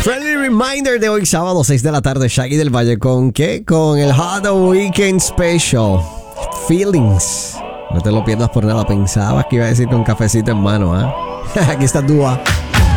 Friendly reminder de hoy sábado 6 de la tarde, Shaggy del Valle. ¿Con qué? Con el Hot Weekend Special Feelings. No te lo pierdas por nada. Pensabas que iba a decir con cafecito en mano, ¿eh? Aquí está Dua.